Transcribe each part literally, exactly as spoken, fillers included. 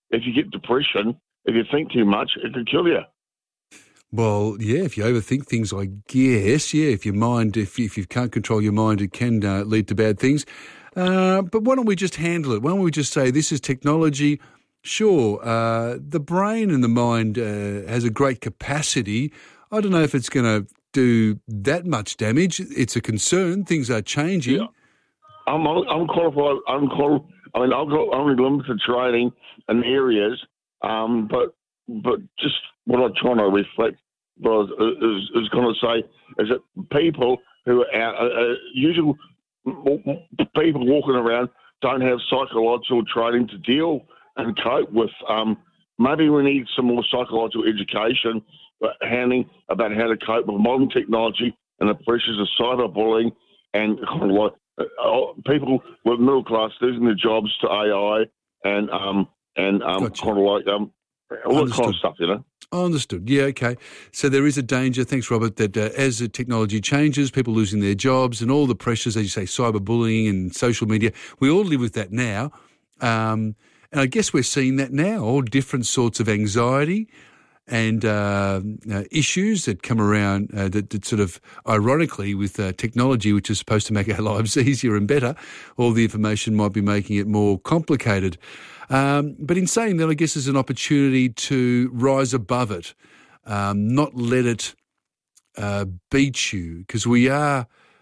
if you get depression, if you think too much, it could kill you. Well, yeah, if you overthink things, I guess, yeah, if your mind, if, if you can't control your mind, it can uh, lead to bad things. Uh, but why don't we just handle it? Why don't we just say this is technology? Sure, uh, the brain and the mind uh, has a great capacity. I don't know if it's going to do that much damage. It's a concern. Things are changing. Yeah. I'm I'm qualified. I'm qual. I mean, I've got only limited training in areas, um, but but just what I'm trying to reflect was is, is going to say is that people who are out, uh, usual people walking around don't have psychological training to deal and cope with. Um, maybe we need some more psychological education, but handling about how to cope with modern technology and the pressures of cyberbullying and kind of like uh, people with middle class losing their jobs to A I and um and um gotcha. kind of like um all that kind of stuff, you know. Understood. Yeah, okay. So there is a danger, thanks, Robert, that uh, as the technology changes, people losing their jobs and all the pressures, as you say, cyberbullying and social media, we all live with that now. Um, and I guess we're seeing that now, all different sorts of anxiety and uh, uh, issues that come around uh, that, that sort of, ironically, with uh, technology, which is supposed to make our lives easier and better, all the information might be making it more complicated. Um, but in saying that, I guess there's an opportunity to rise above it, um, not let it uh, beat you, because we are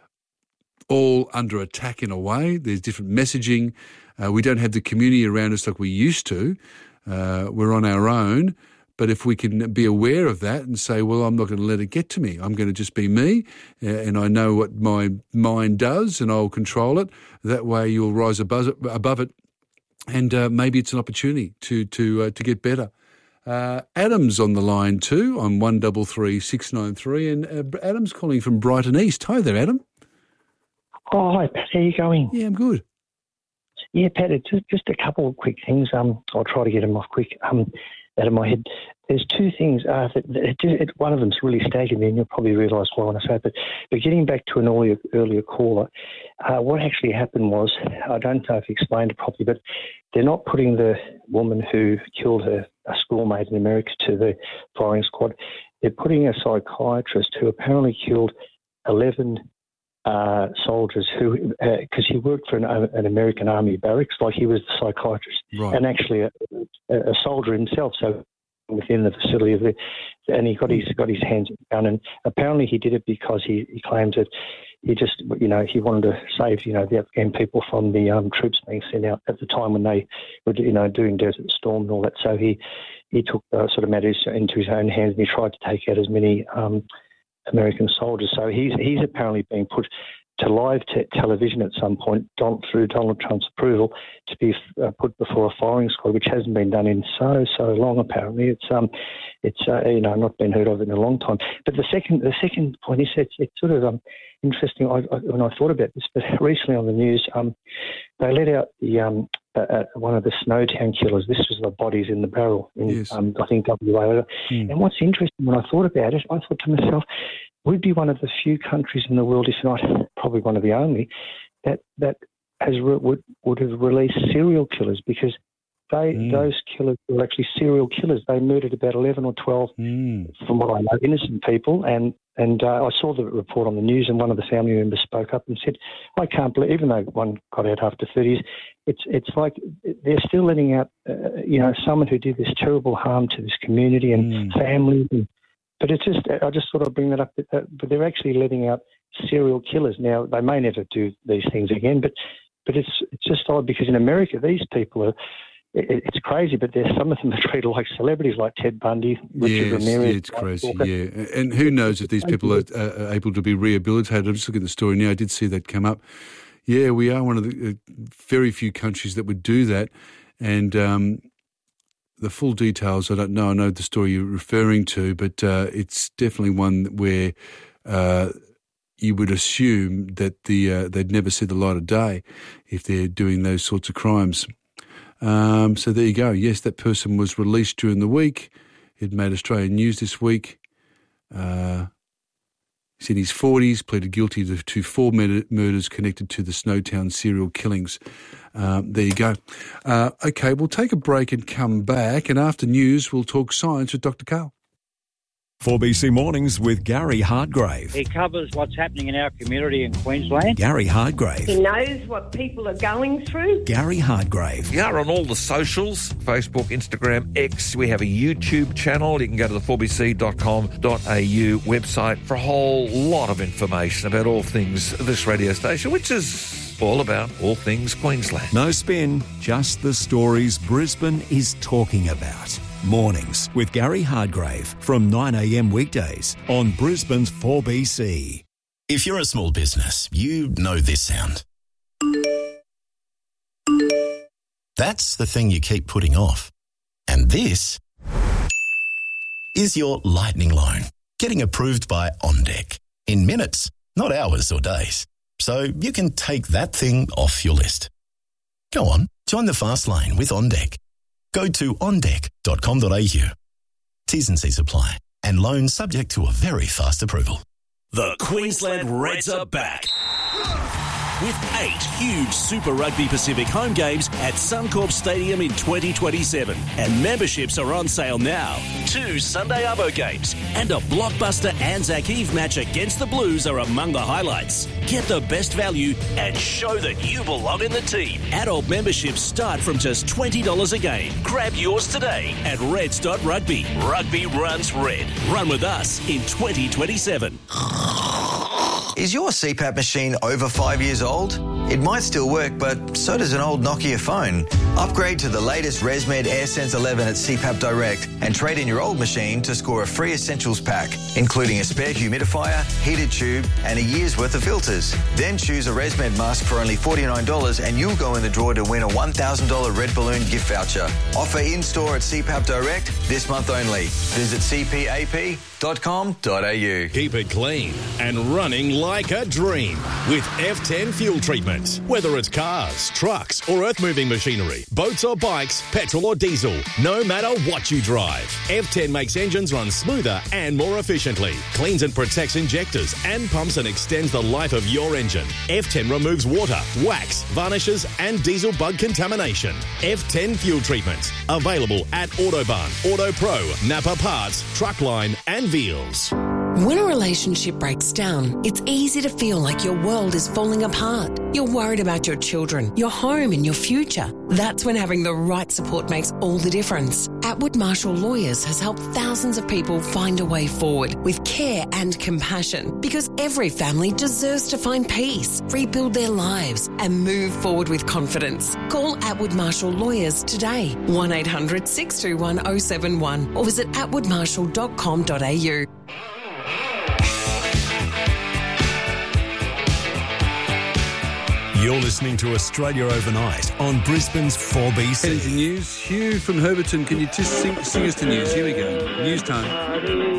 all under attack in a way. There's different messaging. Uh, we don't have the community around us like we used to. Uh, we're on our own. But if we can be aware of that and say, well, I'm not going to let it get to me. I'm going to just be me, uh, and I know what my mind does, and I'll control it. That way you'll rise above it, above it and uh, maybe it's an opportunity to to uh, to get better. Uh, Adam's on the line too on one double three six nine three, and uh, Adam's calling from Brighton East. Hi there, Adam. Oh, hi, Pat. How are you going? Yeah, I'm good. Yeah, Pat, it's just, just a couple of quick things. Um, I'll try to get them off quick. Um, out of my head. There's two things. Uh, that, that, it, one of them's really staggered me, and you'll probably realise why when I say it. But, but getting back to an earlier, earlier caller, uh, what actually happened was, I don't know if he explained it properly, but they're not putting the woman who killed her, a schoolmate in America, to the firing squad. They're putting a psychiatrist who apparently killed eleven uh, soldiers who, because uh, he worked for an, an American Army barracks, like he was the psychiatrist, right. and actually a, a soldier himself. So within the facility of the, and he got his got his hands on the gun, and apparently he did it because he, he claimed that he just, you know, he wanted to save, you know, the Afghan people from the um, troops being sent out at the time when they were, you know, doing Desert Storm and all that. So he he took uh, sort of matters into his own hands, and he tried to take out as many um, American soldiers. So he's he's apparently being put to live te- television at some point, Don, through Donald Trump's approval, to be uh, put before a firing squad, which hasn't been done in so so long. Apparently, it's um, it's uh, you know not been heard of in a long time. But the second the second point is it's, it's sort of um interesting. I, I, when I thought about this, but recently on the news, um, they let out the um uh, uh, one of the Snowtown killers. This was the bodies in the barrel in yes. um, I think W A. Mm. And what's interesting, when I thought about it, I thought to myself, we'd be one of the few countries in the world, if not probably one of the only, that that has re- would would have released serial killers, because they mm. those killers were actually serial killers. They murdered about eleven or twelve, mm. from what I know, innocent people. And and uh, I saw the report on the news, and one of the family members spoke up and said, "I can't believe," even though one got out after thirty years, it's it's like they're still letting out, uh, you know, someone who did this terrible harm to this community and mm. families and. But it's just, I just thought I'd bring that up, but they're actually letting out serial killers. Now, they may never do these things again, but but it's it's just odd, because in America, these people are, it, it's crazy, but there's some of them are treated like celebrities, like Ted Bundy, Richard yes, Ramirez. Yeah, it's crazy, yeah. And who knows if these people are, are able to be rehabilitated. I'm just looking at the story now. I did see that come up. Yeah, we are one of the uh, very few countries that would do that. And, um, the full details, I don't know. I know the story you're referring to, but uh, it's definitely one where uh, you would assume that the uh, they'd never see the light of day if they're doing those sorts of crimes. Um, so there you go. Yes, that person was released during the week. It made Australian news this week. Uh, He's in his forties, pleaded guilty to, to four murder, murders connected to the Snowtown serial killings. Um, there you go. Uh, okay, we'll take a break and come back. And after news, we'll talk science with Doctor Karl. four B C Mornings with Gary Hardgrave. He covers what's happening in our community in Queensland. Gary Hardgrave. He knows what people are going through. Gary Hardgrave. We are on all the socials, Facebook, Instagram, X. We have a YouTube channel. You can go to the four b c dot com dot a u website for a whole lot of information about all things this radio station, which is all about all things Queensland. No spin, just the stories Brisbane is talking about. Mornings with Gary Hardgrave from nine a m weekdays on Brisbane's four B C. If you're a small business, you know this sound. That's the thing you keep putting off. And this is your lightning loan, getting approved by OnDeck in minutes, not hours or days. So you can take that thing off your list. Go on, join the fast lane with OnDeck. Go to on deck dot com dot a u. T's and C's apply, and loans subject to a very fast approval. The Queensland Reds are back with eight huge Super Rugby Pacific home games at Suncorp Stadium in twenty twenty-seven. And memberships are on sale now. Two Sunday Arvo games and a blockbuster Anzac Eve match against the Blues are among the highlights. Get the best value and show that you belong in the team. Adult memberships start from just twenty dollars a game. Grab yours today at reds dot rugby. Rugby runs red. Run with us in twenty twenty-seven. Is your C PAP machine over five years old? It might still work, but so does an old Nokia phone. Upgrade to the latest ResMed AirSense eleven at C PAP Direct and trade in your old machine to score a free essentials pack, including a spare humidifier, heated tube, and a year's worth of filters. Then choose a ResMed mask for only forty-nine dollars and you'll go in the draw to win a one thousand dollars Red Balloon gift voucher. Offer in-store at C PAP Direct this month only. Visit c p a p dot com dot a u. Keep it clean and running like a dream with F ten fuel treatment. Whether it's cars, trucks or earth-moving machinery, boats or bikes, petrol or diesel, no matter what you drive, F ten makes engines run smoother and more efficiently, cleans and protects injectors and pumps and extends the life of your engine. F ten removes water, wax, varnishes and diesel bug contamination. F ten fuel treatment. Available at Autobahn, Auto Pro, Napa Parts, Truckline and Veals. When a relationship breaks down, it's easy to feel like your world is falling apart. You're worried about your children, your home and your future. That's when having the right support makes all the difference. Atwood Marshall Lawyers has helped thousands of people find a way forward with care and compassion, because every family deserves to find peace, rebuild their lives and move forward with confidence. Call Atwood Marshall Lawyers today, one eight hundred six two one oh seven one or visit atwood marshall dot com dot a u. You're listening to Australia Overnight on Brisbane's four B C. Heading to news. Hugh from Herberton, can you just sing, sing us the news? Here we go. News time.